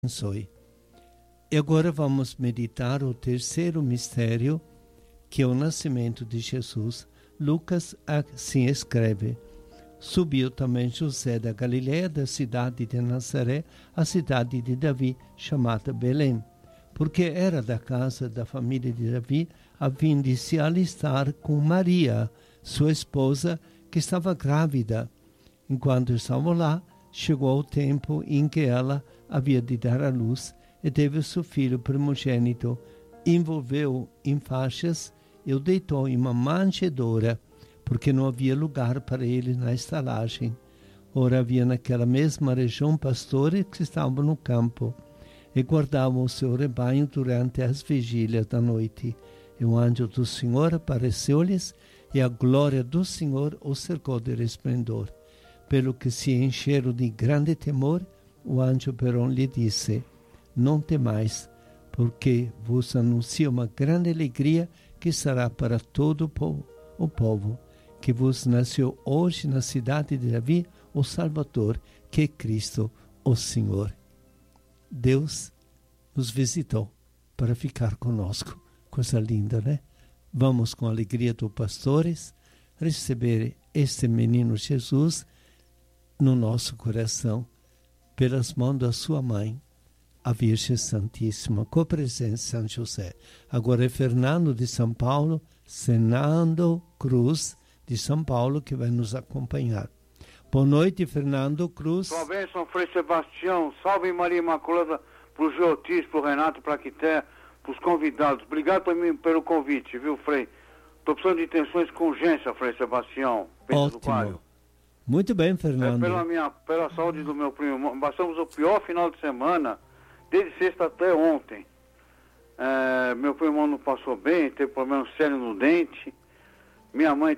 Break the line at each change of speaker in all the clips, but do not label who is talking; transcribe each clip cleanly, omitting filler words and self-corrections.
abençoe. E agora vamos meditar o terceiro mistério, que é o nascimento de Jesus. Lucas assim escreve: subiu também José da Galileia, da cidade de Nazaré, à cidade de Davi, chamada Belém, porque era da casa da família de Davi, a fim de se alistar com Maria, sua esposa, que estava grávida. Enquanto estavam lá, chegou o tempo em que ela havia de dar à luz e teve seu filho primogênito, envolveu-o em faixas e o deitou em uma manjedoura, porque não havia lugar para ele na estalagem. Ora, havia naquela mesma região pastores que estavam no campo e guardavam o seu rebanho durante as vigílias da noite. E o anjo do Senhor apareceu-lhes, e a glória do Senhor os cercou de resplendor. Pelo que se encheram de grande temor, o anjo porém lhe disse: não temais, porque vos anuncio uma grande alegria que será para todo o povo, que vos nasceu hoje na cidade de Davi o Salvador, que é Cristo, o Senhor. Deus nos visitou para ficar conosco. Coisa linda, né? Vamos, com a alegria dos pastores, receber este menino Jesus no nosso coração, pelas mãos da sua mãe, a Virgem Santíssima, com a presença de São José. Agora é Fernando de São Paulo, Fernando Cruz de São Paulo, que vai nos acompanhar. Boa noite, Fernando Cruz.
Sua bênção, Frei Sebastião. Salve Maria Imaculada, para o Geotis, para o Renato, para a Quité, para os convidados. Obrigado pelo convite, viu, Frei? Estou precisando de intenções com urgência, Frei Sebastião.
Ótimo. Muito bem, Fernando.
Pela saúde do meu primo. Passamos o pior final de semana, desde sexta até ontem. Meu primo não passou bem, teve problema sério no dente. Minha mãe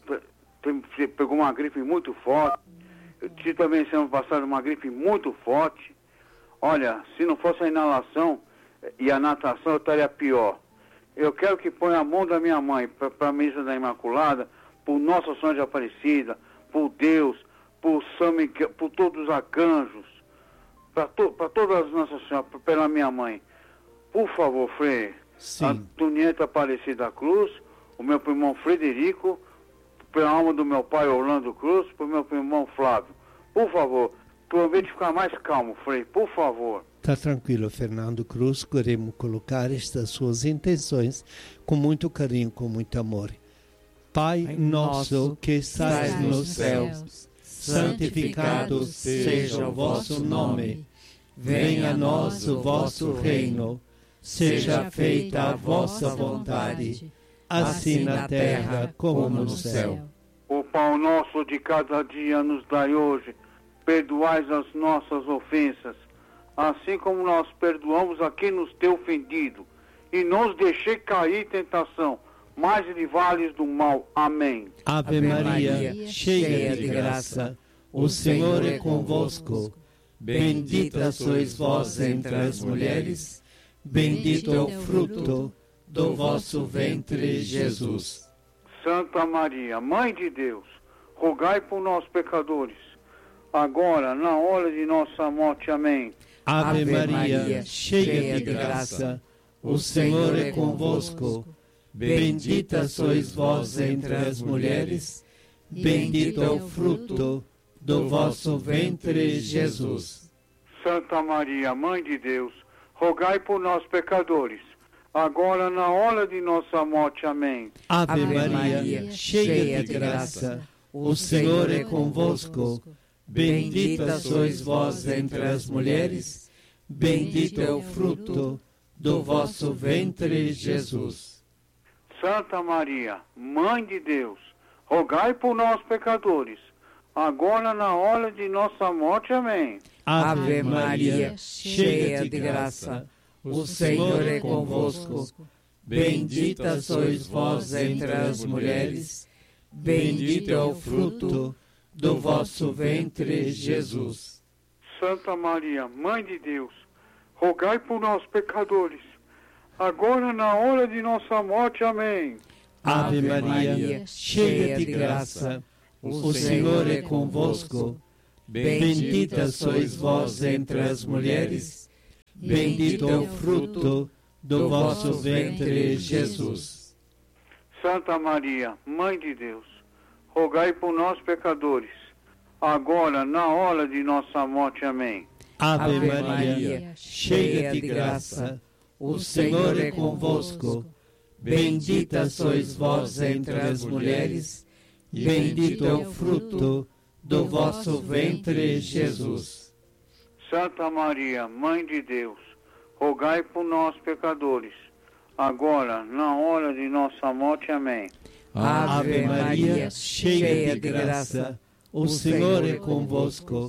pegou uma gripe muito forte. Eu tive também semana passada uma gripe muito forte. Olha, se não fosse a inalação e a natação, eu estaria pior. Eu quero que ponha a mão da minha mãe para a mesa da Imaculada, por Nossa Senhora de Aparecida, por Deus, por São Miguel, por todos os arcanjos, para todas as Nossas Senhoras, pela minha mãe. Por favor, Frei.
Sim.
A Tunieta Aparecida Cruz, o meu irmão Frederico, pela alma do meu pai Orlando Cruz, pro meu irmão Flávio. Por favor, promete ficar mais calmo, Frei, por favor.
Está tranquilo, Fernando Cruz. Queremos colocar estas suas intenções com muito carinho, com muito amor. Pai nosso que estás nos céus, santificado seja o vosso nome. Venha a nós o vosso reino. Seja feita a vossa vontade, assim na terra como no céu.
O pão nosso de cada dia nos dai hoje. Perdoai as nossas ofensas, assim como nós perdoamos a quem nos tem ofendido. E não nos deixei cair em tentação, mas livrai-nos do mal. Amém.
Ave Maria, cheia de graça, o Senhor é convosco. Bendita sois vós entre as mulheres, bendito é o fruto do vosso ventre, Jesus.
Santa Maria, Mãe de Deus, rogai por nós pecadores, agora na hora de nossa morte. Amém.
Ave Maria, cheia de graça, o Senhor é convosco. Bendita sois vós entre as mulheres, bendito é o fruto do vosso ventre, Jesus.
Santa Maria, Mãe de Deus, rogai por nós pecadores, agora na hora de nossa morte. Amém.
Ave Maria, cheia de graça, o Senhor é convosco. Bendita sois vós entre as mulheres, bendito é o fruto do vosso ventre, Jesus.
Santa Maria, Mãe de Deus, rogai por nós pecadores, agora na hora de nossa morte. Amém.
Ave Maria, cheia de graça, o Senhor é convosco. Bendita sois vós entre as mulheres, bendito é o fruto do vosso ventre, Jesus.
Santa Maria, Mãe de Deus, rogai por nós pecadores, agora na hora de nossa morte. Amém.
Ave Maria, cheia de graça, o Senhor é convosco. Bendita sois vós entre as mulheres, bendito é o fruto do vosso ventre, Jesus.
Santa Maria, Mãe de Deus, rogai por nós, pecadores, agora, na hora de nossa morte. Amém.
Ave Maria, cheia de graça, o Senhor é convosco. Bendita sois vós entre as mulheres, bendito é o fruto do vosso ventre, Jesus.
Santa Maria, Mãe de Deus, rogai por nós, pecadores, agora, na hora de nossa morte. Amém.
Ave Maria, cheia de graça, o Senhor é convosco.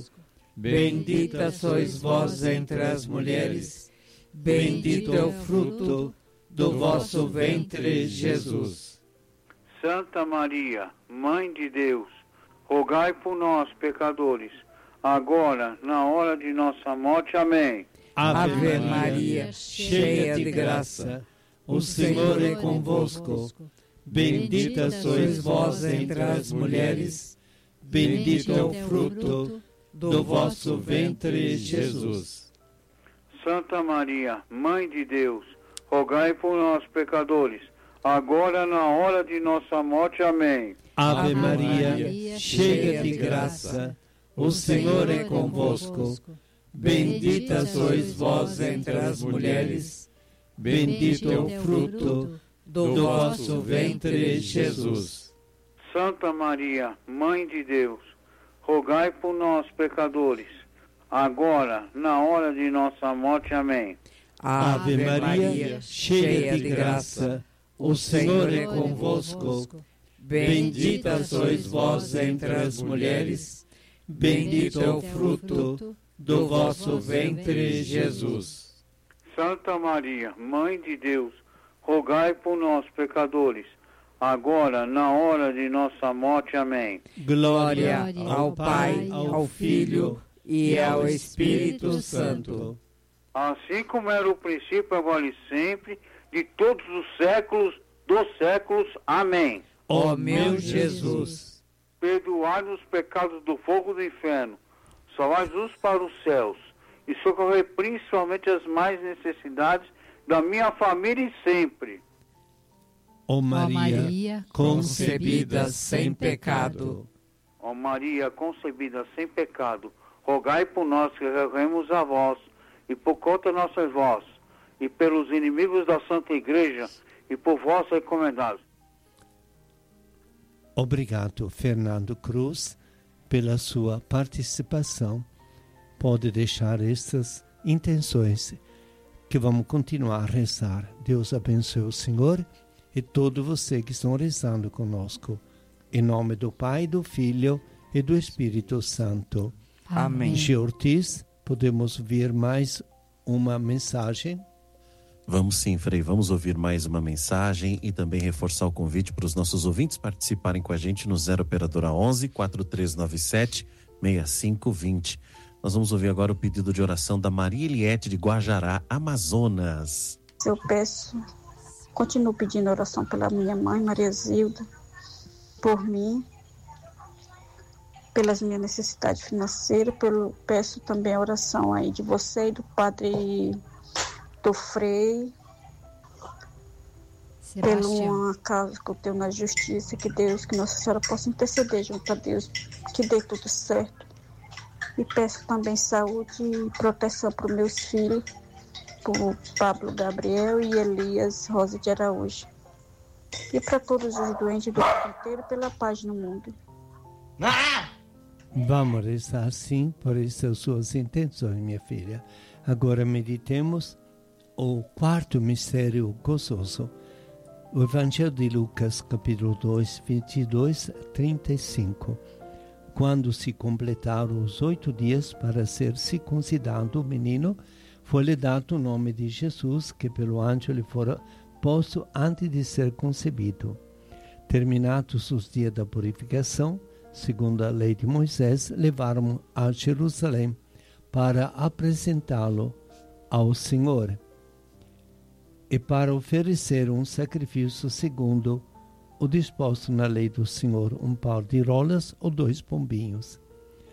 Bendita sois vós entre as mulheres, bendito é o fruto do vosso ventre, Jesus.
Santa Maria, Mãe de Deus, rogai por nós, pecadores, agora, na hora de nossa morte. Amém.
Ave Maria, cheia de graça, o Senhor é convosco. Bendita sois vós entre as mulheres, bendito é o fruto do vosso ventre, Jesus.
Santa Maria, Mãe de Deus, rogai por nós, pecadores, agora, na hora de nossa morte. Amém.
Ave Maria, cheia de graça, o Senhor é convosco. Bendita sois vós entre as mulheres, bendito é o fruto do vosso ventre, Jesus.
Santa Maria, Mãe de Deus, rogai por nós, pecadores, agora, na hora de nossa morte. Amém.
Ave Maria, cheia de graça, o Senhor é convosco. Bendita sois vós entre as mulheres, bendito é o fruto do vosso ventre, Jesus.
Santa Maria, Mãe de Deus, rogai por nós, pecadores, agora, na hora de nossa morte. Amém.
Glória ao Pai, ao Filho e ao Espírito Santo.
Assim como era o princípio, agora e sempre, de todos os séculos dos séculos. Amém.
Ó meu Jesus,
perdoai-nos os pecados do fogo do inferno, salvai-nos para os céus e socorrei principalmente as mais necessidades da minha família e sempre.
ó Maria, concebida sem pecado.
Ó Maria, concebida sem pecado, rogai por nós que recorremos a vós, e por conta nossas vós, e pelos inimigos da Santa Igreja, e por vós recomendados.
Obrigado, Fernando Cruz, pela sua participação. Pode deixar estas intenções que vamos continuar a rezar. Deus abençoe o Senhor e todos vocês que estão rezando conosco. Em nome do Pai, do Filho e do Espírito Santo.
Amém.
G. Ortiz, podemos ouvir mais uma mensagem?
Vamos sim, Frei, vamos ouvir mais uma mensagem e também reforçar o convite para os nossos ouvintes participarem com a gente no 0 operadora 11 4397 6520. Nós vamos ouvir agora o pedido de oração da Maria Eliette de Guajará, Amazonas.
Eu continuo pedindo oração pela minha mãe, Maria Zilda, por mim, pelas minhas necessidades financeiras, peço também a oração aí de você e do Padre do Frei, pela uma causa que eu tenho na justiça, que Nossa Senhora possa interceder junto a Deus, que dê tudo certo. E peço também saúde e proteção para os meus filhos, para o Pablo Gabriel e Elias Rosa de Araújo. E para todos os doentes do mundo inteiro, pela paz no mundo.
Vamos rezar sim por essas suas intenções, minha filha. Agora meditemos o quarto mistério gozoso. O Evangelho de Lucas, capítulo 2, 22 a 35. Quando se completaram os 8 dias para ser circuncidado o menino, foi-lhe dado o nome de Jesus, que pelo anjo lhe fora posto antes de ser concebido. Terminados os dias da purificação, segundo a lei de Moisés, levaram-no a Jerusalém para apresentá-lo ao Senhor e para oferecer um sacrifício segundo o disposto na lei do Senhor, um par de rolas ou 2 pombinhos.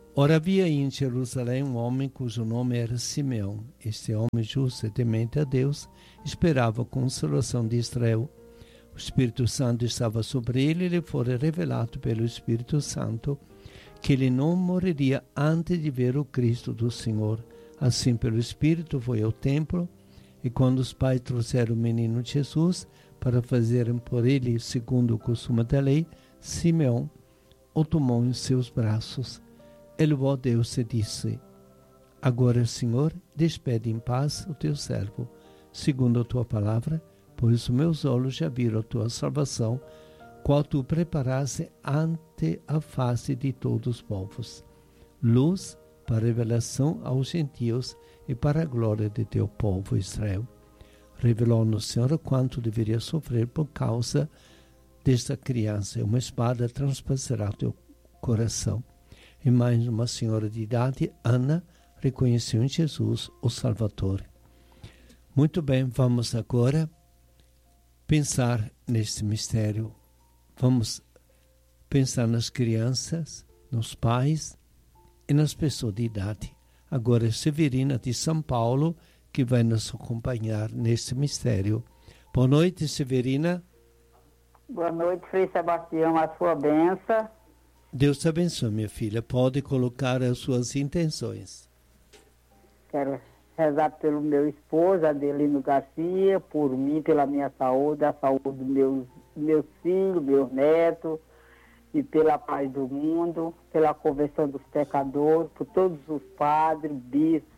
Ora havia em Jerusalém um homem cujo nome era Simeão. Este homem justo e temente a Deus esperava a consolação de Israel. O Espírito Santo estava sobre ele e lhe fora revelado pelo Espírito Santo que ele não morreria antes de ver o Cristo do Senhor. Assim, pelo Espírito, foi ao templo, e quando os pais trouxeram o menino Jesus para fazerem por ele, segundo o costume da lei, Simeão o tomou em seus braços. Ele louvou a Deus e disse: Agora, Senhor, despede em paz o teu servo, segundo a tua palavra, pois os meus olhos já viram a tua salvação, qual tu preparaste ante a face de todos os povos, luz para revelação aos gentios e para a glória de teu povo Israel. Revelou-nos, Senhor, quanto deveria sofrer por causa desta criança. Uma espada transpassará teu coração. E mais uma senhora de idade, Ana, reconheceu em Jesus o Salvador. Muito bem, vamos agora pensar neste mistério. Vamos pensar nas crianças, nos pais e nas pessoas de idade. Agora é Severina de São Paulo que vai nos acompanhar neste mistério. Boa noite, Severina.
Boa noite, Frei Sebastião, a sua bênção.
Deus te abençoe, minha filha. Pode colocar as suas intenções.
Quero rezar pelo meu esposo, Adelino Garcia, por mim, pela minha saúde, a saúde dos meus filhos, meus netos, e pela paz do mundo, pela conversão dos pecadores, por todos os padres, bispos,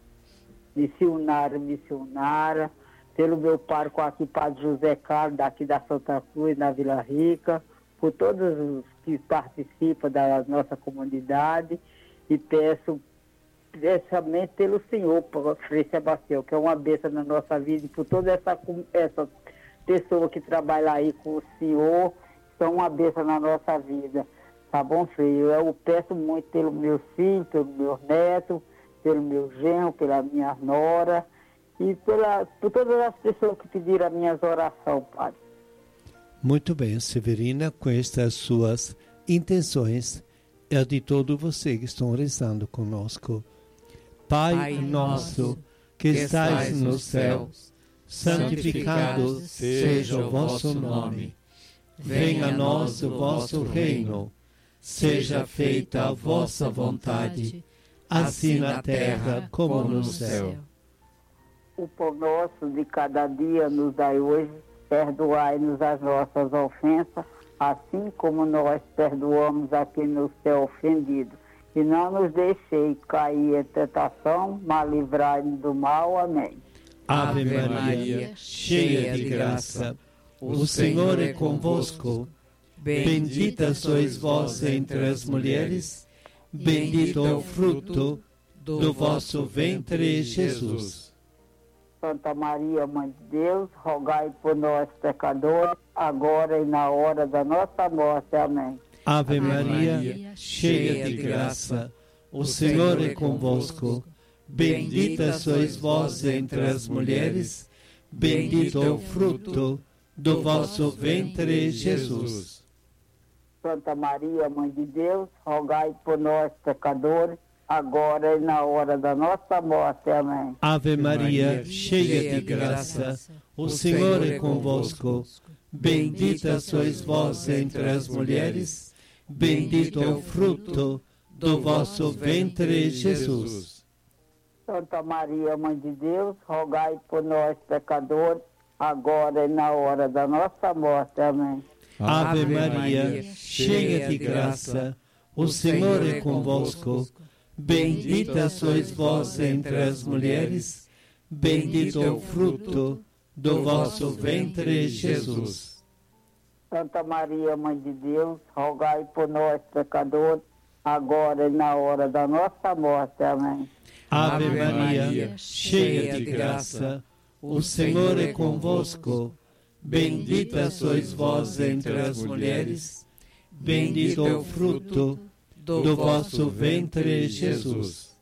missionária, pelo meu pároco aqui, Padre José Carlos, daqui da Santa Cruz, na Vila Rica, por todos os que participam da nossa comunidade, e peço especialmente pelo Senhor, Frei Sebastião, que é uma bênção na nossa vida, e por toda essa pessoa que trabalha aí com o Senhor, são uma bênção na nossa vida. Tá bom, Frei? Eu peço muito pelo meu filho, pelo meu neto, pelo meu genro, pela minha nora, e por todas as pessoas que pediram as minhas orações, Padre.
Muito bem, Severina, com estas suas intenções, é de todos vocês que estão rezando conosco. Pai nosso, que estais nos céus, santificado seja o vosso nome. Venha a nós o vosso reino. Seja feita a vossa vontade, assim na terra como no céu.
O pão nosso de cada dia nos dai hoje. Perdoai-nos as nossas ofensas, assim como nós perdoamos a quem nos tem ofendido. E não nos deixei cair em tentação, mas livrai-nos do mal. Amém.
Ave Maria, cheia de graça, o Senhor é convosco. Bendita sois vós entre as mulheres, bendito é o fruto do vosso ventre, Jesus.
Santa Maria, Mãe de Deus, rogai por nós, pecadores, agora e na hora da nossa morte. Amém.
Ave Maria, cheia de graça, o Senhor é convosco. Bendita sois vós entre as mulheres, bendito é o fruto do vosso ventre, Jesus.
Santa Maria, Mãe de Deus, rogai por nós, pecadores, agora e na hora da nossa morte. Amém.
Ave Maria, cheia de graça, o Senhor é convosco. Bendita sois vós entre as mulheres, bendito é o fruto do vosso ventre, Jesus.
Santa Maria, Mãe de Deus, rogai por nós, pecadores, agora e na hora da nossa morte. Amém.
Ave Maria, cheia de graça, o Senhor é convosco. Bendita sois vós entre as mulheres, bendito é o fruto do vosso ventre, Jesus.
Santa Maria, Mãe de Deus, rogai por nós, pecadores, agora e na hora da nossa morte. Amém.
Ave Maria, cheia de graça, o Senhor é convosco. Bendita sois vós entre as mulheres, bendito é o fruto do vosso ventre, Jesus.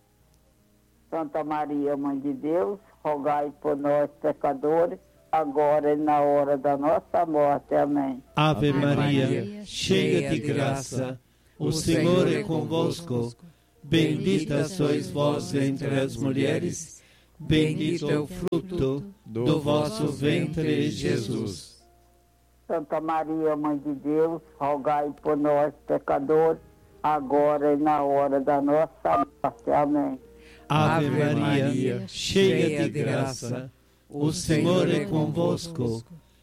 Santa Maria, Mãe de Deus, rogai por nós, pecadores, agora e na hora da nossa morte. Amém.
Ave Maria, cheia de graça, o Senhor é convosco. bendita sois vós entre as mulheres, bendito é o fruto do vosso ventre, Jesus.
Santa Maria, Mãe de Deus, rogai por nós, pecadores, agora e na hora da nossa morte. Amém.
Ave Maria, cheia de graça, o Senhor é convosco.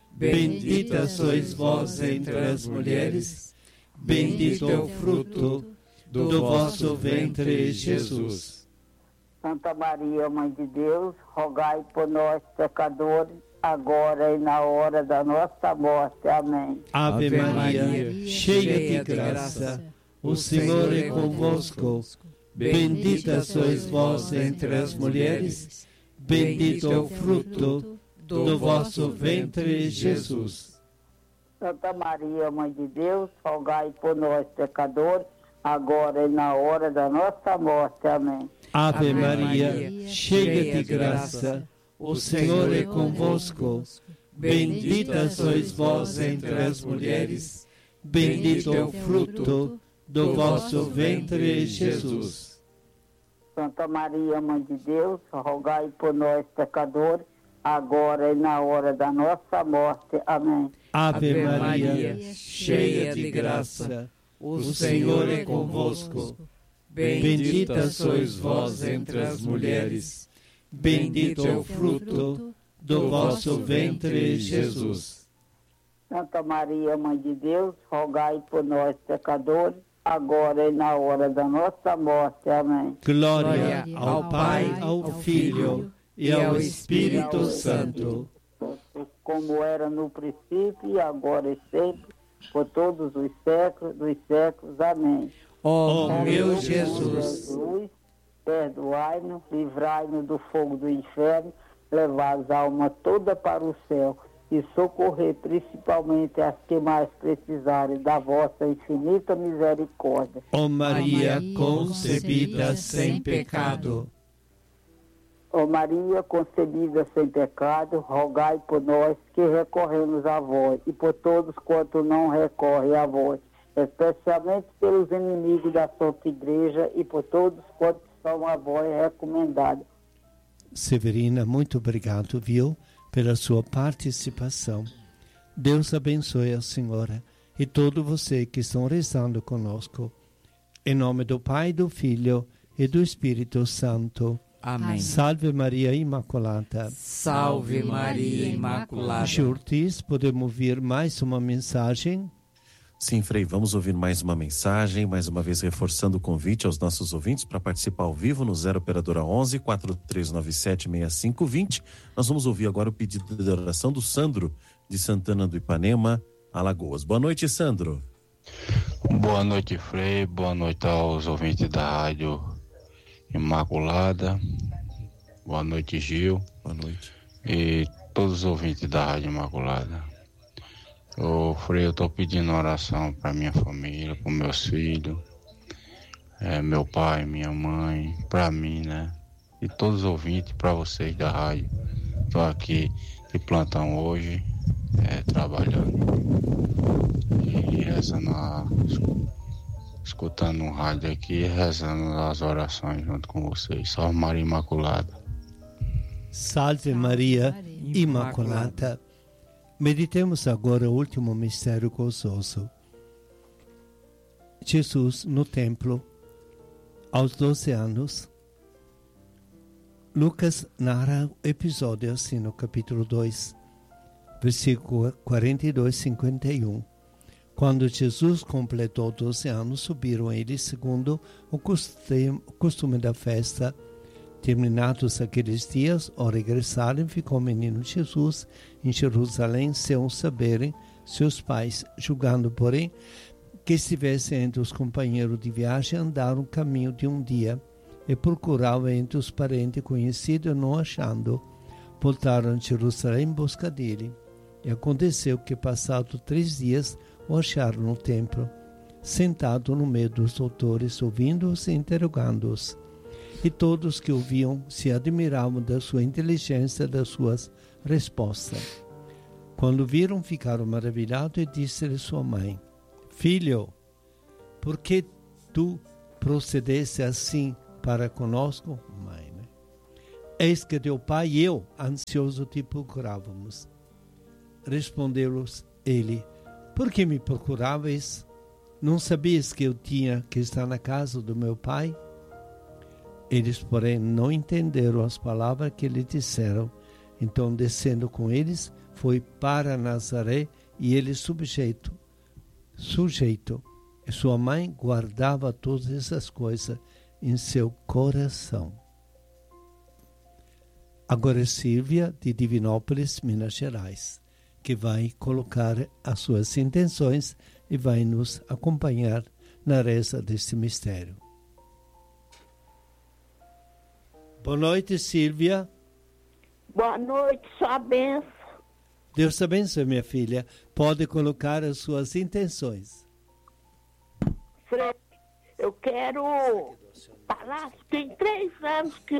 Bendita sois vós entre as mulheres, bendito é o fruto do vosso ventre, Jesus.
Santa Maria, Mãe de Deus, rogai por nós, pecadores, agora e na hora da nossa morte. Amém.
Ave Maria, cheia de graça, o Senhor é convosco. Bendita sois vós entre as mulheres, bendito é o fruto do vosso ventre, Jesus.
Santa Maria, Mãe de Deus, rogai por nós, pecadores, agora e na hora da nossa morte. Amém.
Ave Maria, cheia de graça, o Senhor é convosco. Bendita sois vós entre as mulheres, bendito é o fruto do vosso ventre, Jesus.
Santa Maria, Mãe de Deus, rogai por nós, pecadores, agora e na hora da nossa morte. Amém.
Ave Maria, cheia de graça, o Senhor é convosco. Bendita sois vós entre as mulheres, bendito é o fruto do vosso ventre, Jesus.
Santa Maria, Mãe de Deus, rogai por nós, pecadores, agora e na hora da nossa morte. Amém.
Glória ao Pai, ao Filho e ao Espírito Santo.
Como era no princípio, agora e sempre, por todos os séculos dos séculos. Amém.
Ó meu Jesus,
perdoai-nos, livrai-nos do fogo do inferno, levai as almas todas para o céu e socorrer principalmente as que mais precisarem da vossa infinita misericórdia.
ó Maria concebida sem pecado.
Ó Maria concebida sem pecado, rogai por nós que recorremos a vós e por todos quanto não recorrem a vós, especialmente pelos inimigos da Santa Igreja e por todos quantos são a vós recomendados.
Severina, muito obrigado, viu, pela sua participação. Deus abençoe a senhora e todos vocês que estão rezando conosco. Em nome do Pai, do Filho e do Espírito Santo.
Amém.
Salve Maria Imaculada.
Salve Maria Imaculada.
Jurtis, podemos ouvir mais uma mensagem?
Sim, Frei, vamos ouvir mais uma mensagem, mais uma vez reforçando o convite aos nossos ouvintes para participar ao vivo no 0 Operadora 11 4397 6520. Nós vamos ouvir agora o pedido de oração do Sandro, de Santana do Ipanema, Alagoas. Boa noite, Sandro.
Boa noite, Frei. Boa noite aos ouvintes da Rádio Imaculada. Boa noite, Gil.
Boa noite.
E todos os ouvintes da Rádio Imaculada. Ô, Frei, eu tô pedindo oração para minha família, para meus filhos, meu pai, minha mãe, para mim, né? E todos os ouvintes, para vocês da rádio. Tô aqui de plantão hoje, trabalhando e rezando, escutando um rádio aqui e rezando as orações junto com vocês. Salve Maria Imaculada.
Salve Maria Imaculada. Meditemos agora o último mistério gozoso. Jesus no templo, aos 12 anos. Lucas narra o episódio assim no capítulo 2, versículo 42 e 51. Quando Jesus completou 12 anos, subiram eles segundo o costume da festa. Terminados aqueles dias, ao regressarem, ficou o menino Jesus em Jerusalém, sem o saberem seus pais, julgando, porém, que estivesse entre os companheiros de viagem, andaram o caminho de um dia, e procuravam entre os parentes conhecidos, não achando. Voltaram a Jerusalém em busca dele. E aconteceu que, passados 3 dias, o acharam no templo, sentado no meio dos doutores, ouvindo-os e interrogando-os. E todos que ouviam se admiravam da sua inteligência e das suas respostas. Quando viram, ficaram maravilhados e disse-lhe sua mãe: Filho, por que tu procedesse assim para conosco, mãe, né? Eis que teu pai e eu, ansioso, te procurávamos. Respondeu-lhes ele: por que me procuráveis? Não sabias que eu tinha que estar na casa do meu pai? Eles, porém, não entenderam as palavras que lhe disseram. Então, descendo com eles, foi para Nazaré, e ele sujeito. E sua mãe guardava todas essas coisas em seu coração. Agora é Silvia, de Divinópolis, Minas Gerais, que vai colocar as suas intenções e vai nos acompanhar na reza deste mistério. Boa noite, Silvia.
Boa noite, sua bênção.
Deus te abençoe, minha filha. Pode colocar as suas intenções.
Frei, eu quero falar, tem 3 anos que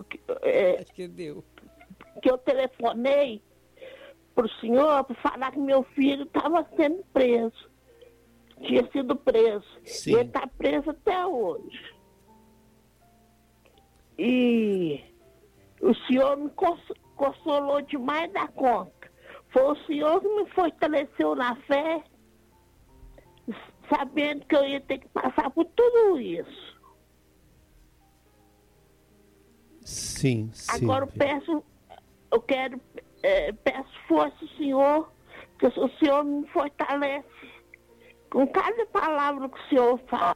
eu telefonei para o senhor para falar que meu filho estava sendo preso. Tinha sido preso.
Sim.
E ele está preso até hoje. E o senhor me consolou demais da conta. Foi o senhor que me fortaleceu na fé, sabendo que eu ia ter que passar por tudo isso.
Sim, sim.
Agora peço força ao senhor, que o senhor me fortalece com cada palavra que o senhor fala.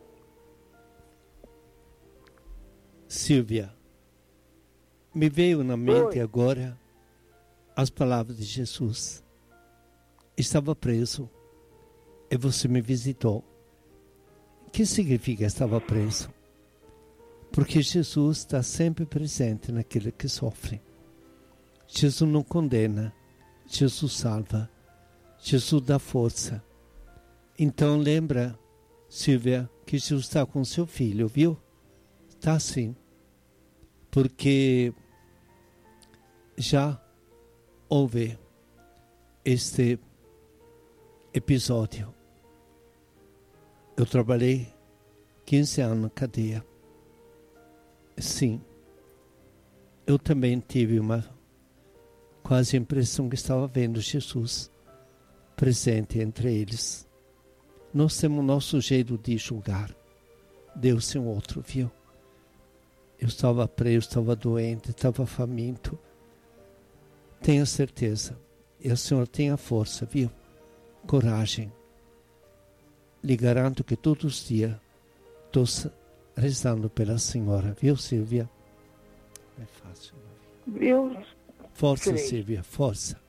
Silvia, me veio na mente agora as palavras de Jesus. Estava preso e você me visitou. O que significa estava preso? Porque Jesus está sempre presente naquele que sofre. Jesus não condena, Jesus salva, Jesus dá força. Então lembra, Silvia, que Jesus está com seu filho, viu? Está sim. Porque já houve este episódio. Eu trabalhei 15 anos na cadeia. Sim. Eu também tive uma quase impressão que estava vendo Jesus presente entre eles. Nós temos o nosso jeito de julgar. Deus é um outro, viu? Eu estava preso, estava doente, estava faminto. Tenha certeza. E o Senhor tenha força, viu? Coragem. Lhe garanto que todos os dias estou rezando pela senhora, viu, Silvia? É fácil.
Viu?
Força, Silvia, força.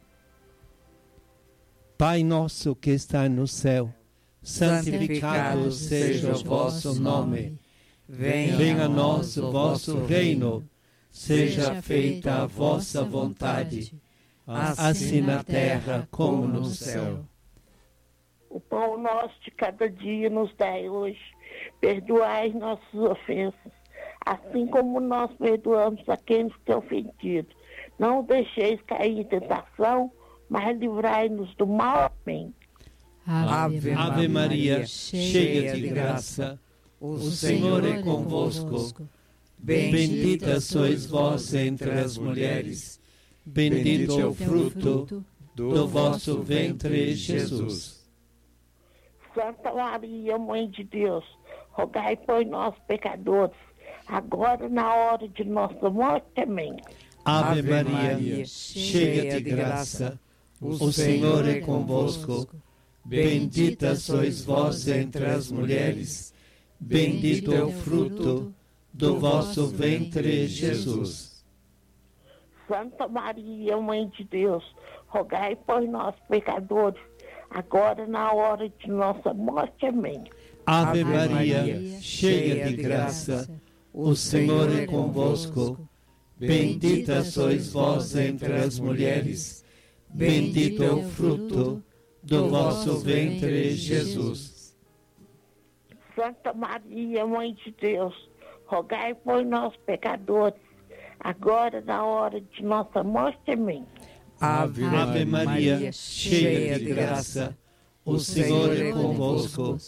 Pai nosso que está no céu, santificado seja o vosso nome. Venha a nós o vosso reino. Seja feita a vossa vontade, assim na terra como no céu.
O pão nosso de cada dia nos dai hoje. Perdoai nossas ofensas, assim como nós perdoamos a quem nos tem ofendido. Não deixeis cair em tentação, mas livrai-nos do mal. Amém.
Ave Maria, cheia de graça, o Senhor é convosco. Bendita sois vós entre as mulheres, bendito é o fruto do vosso ventre, Jesus.
Santa Maria, Mãe de Deus, rogai por nós, pecadores, agora na hora de nossa morte. Amém.
Ave Maria, cheia de graça, o Senhor é convosco. Bendita sois vós entre as mulheres, bendito é o fruto do vosso ventre, Jesus.
Santa Maria, Mãe de Deus, rogai por nós, pecadores, agora na hora de nossa morte. Amém.
Ave Maria, cheia de graça, o Senhor é convosco. Bendita sois vós entre as mulheres, bendito é o fruto do vosso ventre, Jesus.
Santa Maria, Mãe de Deus, rogai por nós, pecadores, agora na hora de nossa morte. Amém.
Ave Maria, cheia de graça, o Senhor é convosco.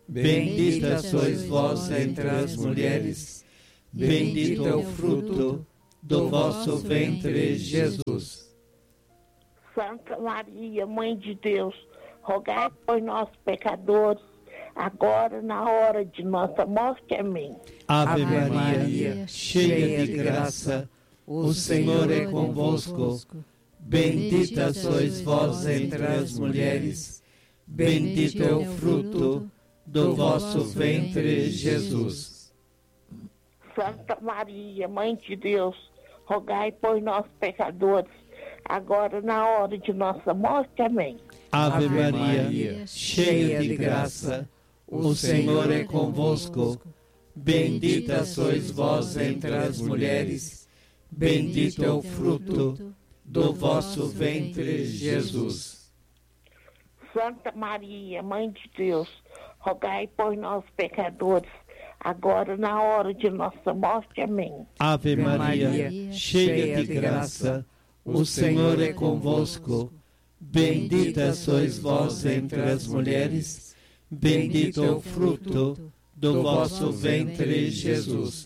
Bendita sois vós entre as mulheres, bendito é o fruto do vosso ventre, Jesus.
Santa Maria, Mãe de Deus, rogai por nós, pecadores, agora na hora de nossa morte. Amém.
Ave Maria, cheia de graça, o Senhor é convosco. Bendita sois vós entre as mulheres, bendito é o fruto do vosso ventre, Jesus.
Santa Maria, Mãe de Deus, rogai por nós, pecadores, agora na hora de nossa morte. Amém.
Ave Maria, cheia de graça, o Senhor é convosco. Bendita sois vós entre as mulheres, bendito é o fruto do vosso ventre, Jesus.
Santa Maria, Mãe de Deus, rogai por nós, pecadores, agora na hora de nossa morte. Amém.
Ave Maria, cheia de graça, o Senhor é convosco. Bendita sois vós entre as mulheres, bendito é o fruto do vosso ventre, Jesus.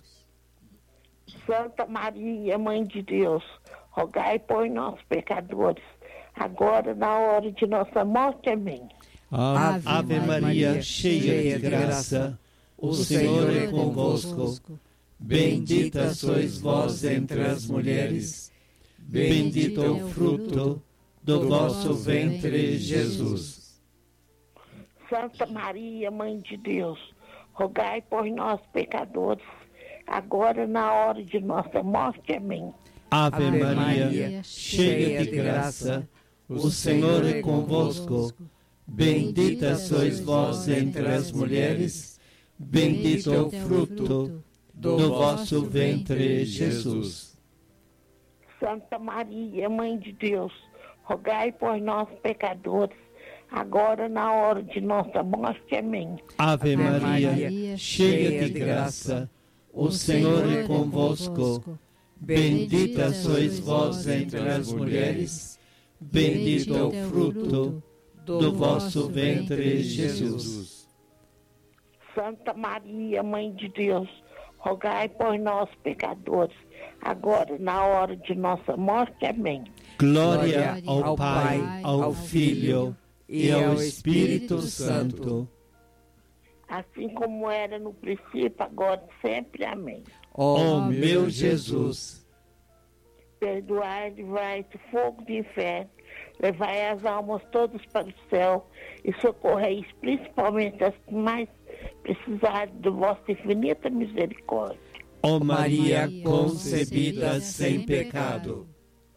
Santa Maria, Mãe de Deus, rogai por nós, pecadores, agora na hora de nossa morte. Amém.
Ave Maria, cheia de graça, o Senhor é convosco. Bendita sois vós entre as mulheres, bendito é o fruto do vosso ventre, Jesus.
Santa Maria, Mãe de Deus, rogai por nós, pecadores, agora na hora de nossa morte. Amém.
Ave Maria, cheia de graça, o Senhor é convosco. Bendita sois vós entre as mulheres, bendito é o fruto do vosso ventre, Jesus.
Santa Maria, Mãe de Deus, rogai por nós, pecadores, agora na hora de nossa morte. Amém.
Ave Maria, cheia de graça, o Senhor é convosco. Bendita sois vós entre as mulheres, bendito é o fruto do vosso ventre, Jesus.
Santa Maria, Mãe de Deus, rogai por nós, pecadores, agora na hora de nossa morte. Amém.
Glória ao Pai, ao Filho e ao Espírito Santo.
Assim como era no princípio, agora e sempre. Amém.
Ó meu Jesus,
perdoai, livrai do fogo do inferno, levai as almas todas para o céu e socorrei principalmente as que mais precisarem de vossa infinita misericórdia.
ó Maria concebida sem pecado,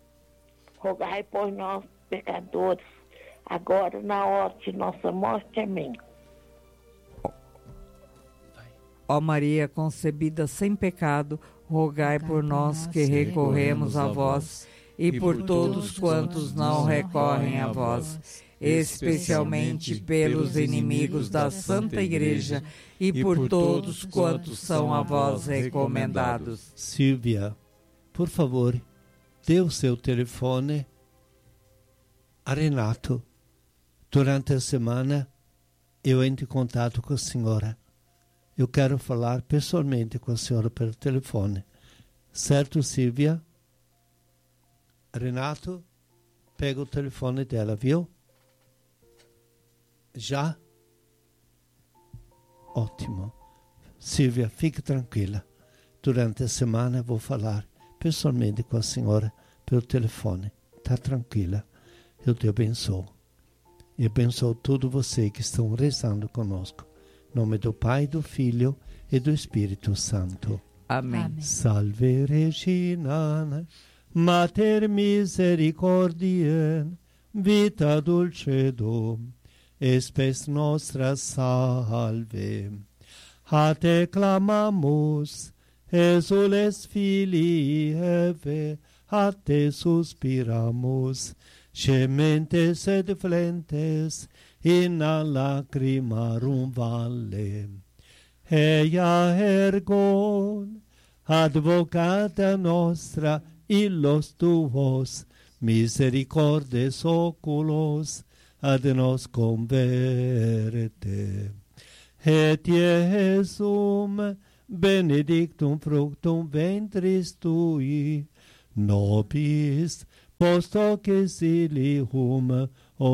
rogai por nós, pecadores, agora na hora de nossa morte. Amém.
Ó Maria concebida sem pecado, rogai por nós que recorremos a vós e por todos quantos não recorrem a vós, especialmente pelos inimigos da Santa Igreja e por todos quantos são a vós recomendados.
Silvia, por favor, dê o seu telefone a Renato. Durante a semana eu entro em contato com a senhora. Eu quero falar pessoalmente com a senhora pelo telefone. Certo, Silvia? Renato, pega o telefone dela, viu? Já? Ótimo. Silvia, fique tranquila. Durante a semana vou falar pessoalmente com a senhora pelo telefone. Está tranquila. Eu te abençoo. E abençoo todos vocês que estão rezando conosco. Em nome do Pai, do Filho e do Espírito Santo.
Amém.
Amém.
Salve Regina, Mater misericordiae, vita dulcedo, spes nostra salve. A te clamamus, exules filii Eve, a te suspiramus, gementes et flentes, in a lacrimarum valle. Eia ergo, advocata nostra, illos tuos, misericordes oculos, ad nos converte. et Iesum benedictum fructum ventris tui, nobis post hoc exilium